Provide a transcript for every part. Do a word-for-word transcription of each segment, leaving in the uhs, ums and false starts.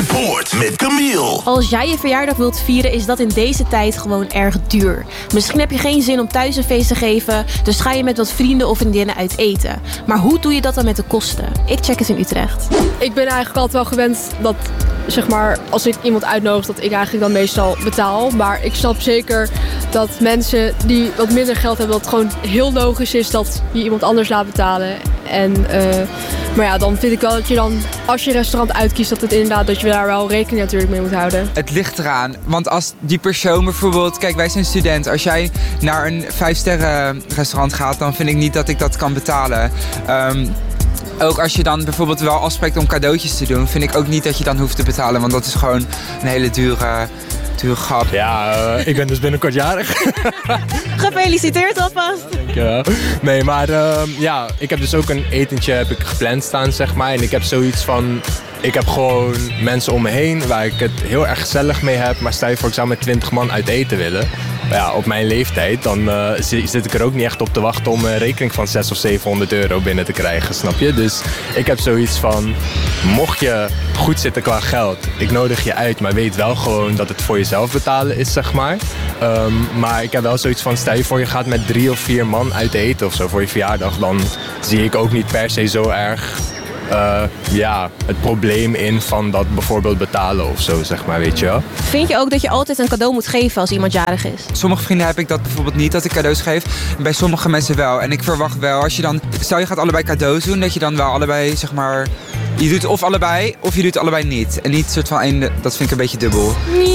Report met Camille. Als jij je verjaardag wilt vieren, is dat in deze tijd gewoon erg duur. Misschien heb je geen zin om thuis een feest te geven, dus ga je met wat vrienden of vriendinnen uit eten. Maar hoe doe je dat dan met de kosten? Ik check het in Utrecht. Ik ben eigenlijk altijd wel gewend dat, zeg maar, als ik iemand uitnodig, dat ik eigenlijk dan meestal betaal. Maar ik snap zeker dat mensen die wat minder geld hebben, dat het gewoon heel logisch is dat je iemand anders laat betalen. En, uh, maar ja, dan vind ik wel dat je dan, als je een restaurant uitkiest, dat het inderdaad, dat je daar wel rekening natuurlijk mee moet houden. Het ligt eraan, want als die persoon bijvoorbeeld, kijk, wij zijn student. Als jij naar een vijfsterren restaurant gaat, dan vind ik niet dat ik dat kan betalen. Um, Ook als je dan bijvoorbeeld wel afspreekt om cadeautjes te doen, vind ik ook niet dat je dan hoeft te betalen. Want dat is gewoon een hele dure, dure grap. Ja, uh, ik ben dus binnenkort jarig. Gefeliciteerd alvast. Dankjewel. Nee, maar uh, ja, ik heb dus ook een etentje heb ik gepland staan, zeg maar. En ik heb zoiets van, ik heb gewoon mensen om me heen waar ik het heel erg gezellig mee heb. Maar stel je voor, ik zou met twintig man uit eten willen. Maar ja, op mijn leeftijd, dan uh, zit ik er ook niet echt op te wachten om een rekening van zeshonderd of zevenhonderd euro binnen te krijgen, snap je? Dus ik heb zoiets van, mocht je goed zitten qua geld, ik nodig je uit, maar weet wel gewoon dat het voor jezelf betalen is, zeg maar. Um, maar ik heb wel zoiets van, stel je voor je gaat met drie of vier man uit eten of zo voor je verjaardag, dan zie ik ook niet per se zo erg Uh, ja, het probleem in van dat bijvoorbeeld betalen of zo, zeg maar, weet je wel. Vind je ook dat je altijd een cadeau moet geven als iemand jarig is? Sommige vrienden heb ik dat bijvoorbeeld niet, dat ik cadeaus geef. Bij sommige mensen wel. En ik verwacht wel, als je dan, stel je gaat allebei cadeaus doen, dat je dan wel allebei, zeg maar, je doet of allebei of je doet allebei niet. En niet soort van één, dat vind ik een beetje dubbel.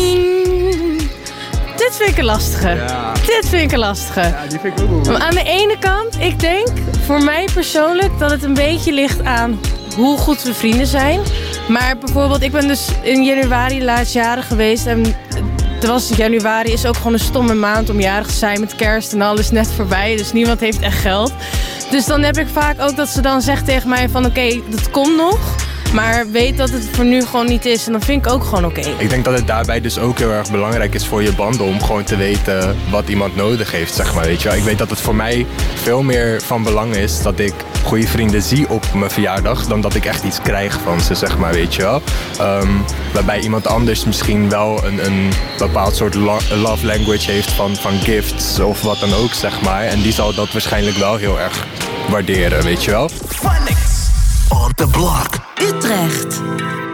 Mm, dit vind ik een lastige. Ja. Dit vind ik een lastige. Ja, die vind ik ook wel. Maar aan de ene kant, ik denk voor mij persoonlijk dat het een beetje ligt aan hoe goed we vrienden zijn. Maar bijvoorbeeld, ik ben dus in januari laatst jarig geweest. En het was, januari is ook gewoon een stomme maand om jarig te zijn met kerst en alles net voorbij. Dus niemand heeft echt geld. Dus dan heb ik vaak ook dat ze dan zegt tegen mij van oké, okay, dat komt nog. Maar weet dat het voor nu gewoon niet is. En dan vind ik ook gewoon oké. Okay. Ik denk dat het daarbij dus ook heel erg belangrijk is voor je banden om gewoon te weten wat iemand nodig heeft, zeg maar, weet je wel. Ik weet dat het voor mij veel meer van belang is dat ik goede vrienden zie op mijn verjaardag dan dat ik echt iets krijg van ze, zeg maar, weet je wel. Um, waarbij iemand anders misschien wel een, een bepaald soort lo- love language heeft van, van gifts of wat dan ook, zeg maar. En die zal dat waarschijnlijk wel heel erg waarderen, weet je wel. Phonics on the block. Utrecht.